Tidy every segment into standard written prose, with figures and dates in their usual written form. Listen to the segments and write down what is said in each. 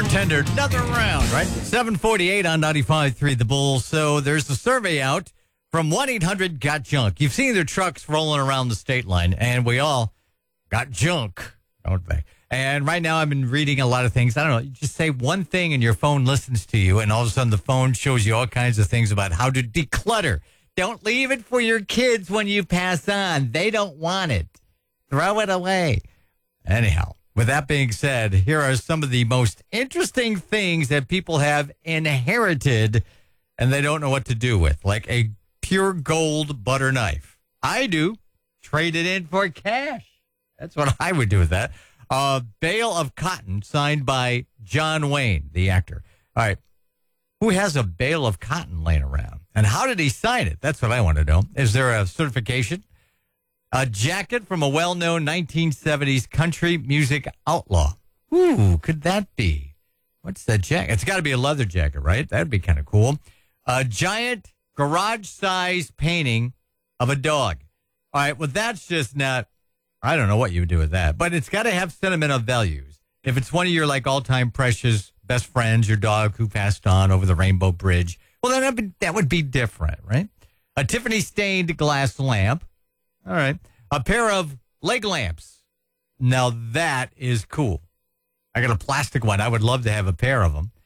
Bartender, another round, right? 748 on 95.3 The Bull. So there's a survey out from 1-800-GOT-JUNK. You've seen their trucks rolling around the state line, and we all got junk, don't they? And right now I've been reading a lot of things. I don't know, you just say one thing and your phone listens to you, and all of a sudden the phone shows you all kinds of things about how to declutter. Don't leave it for your kids when you pass on. They don't want it. Throw it away. Anyhow, with that being said, here are some of the most interesting things that people have inherited and they don't know what to do with, like a pure gold butter knife. I do. Trade it in for cash. That's what I would do with that. A bale of cotton signed by John Wayne, the actor. All right. Who has a bale of cotton laying around? And how did he sign it? That's what I want to know. Is there a certification? A jacket from a well-known 1970s country music outlaw. Who could that be? What's that jacket? It's got to be a leather jacket, right? That'd be kind of cool. A giant garage-size painting of a dog. All right, well, that's just not, I don't know what you would do with that, but it's got to have sentimental values. If it's one of your, like, all-time precious best friends, your dog who passed on over the Rainbow Bridge, well, then that would be different, right? A Tiffany-stained glass lamp. All right. A pair of leg lamps. Now, that is cool. I got a plastic one. I would love to have a pair of them.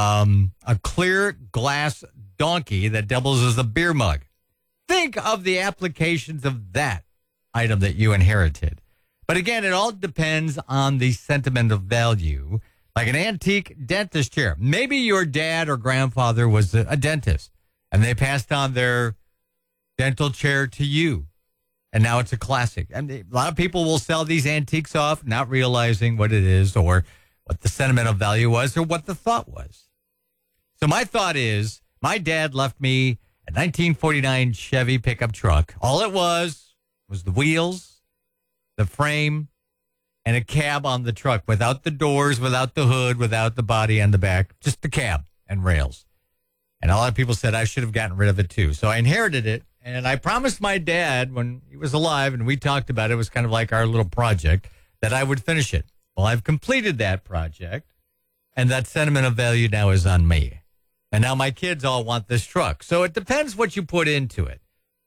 A clear glass donkey that doubles as a beer mug. Think of the applications of that item that you inherited. But again, it all depends on the sentimental value. Like an antique dentist chair. Maybe your dad or grandfather was a dentist, and they passed on their dental chair to you. And now it's a classic. I mean, a lot of people will sell these antiques off, not realizing what it is or what the sentimental value was or what the thought was. So my thought is, my dad left me a 1949 Chevy pickup truck. All it was the wheels, the frame, and a cab on the truck without the doors, without the hood, without the body on the back, just the cab and rails. And a lot of people said I should have gotten rid of it too. So I inherited it. And I promised my dad when he was alive, and we talked about it, it was kind of like our little project, that I would finish it. Well, I've completed that project, and that sentimental value now is on me. And now my kids all want this truck. So it depends what you put into it.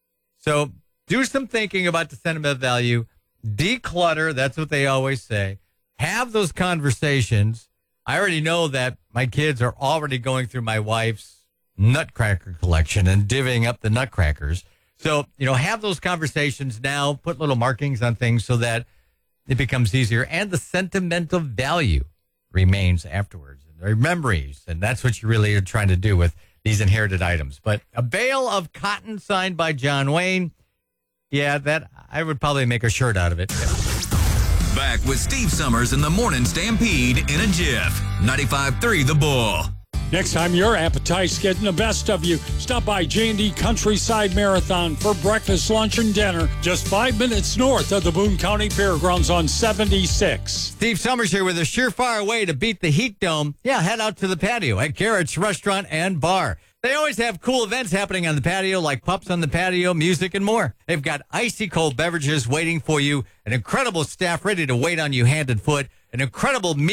So do some thinking about the sentimental value. Declutter, that's what they always say. Have those conversations. I already know that my kids are already going through my wife's nutcracker collection and divvying up the nutcrackers. So, have those conversations now, put little markings on things so that it becomes easier. And the sentimental value remains afterwards. And their memories. And that's what you really are trying to do with these inherited items. But a bale of cotton signed by John Wayne. Yeah, that I would probably make a shirt out of it. Back with Steve Summers in the Morning Stampede in a jiff. 95.3 The Bull. Next time your appetite's getting the best of you, stop by J&D Countryside Marathon for breakfast, lunch, and dinner just 5 minutes north of the Boone County Fairgrounds on 76. Steve Summers here with a surefire way to beat the heat dome. Yeah, head out to the patio at Garrett's Restaurant and Bar. They always have cool events happening on the patio, like pups on the patio, music, and more. They've got icy cold beverages waiting for you, an incredible staff ready to wait on you hand and foot, an incredible meal.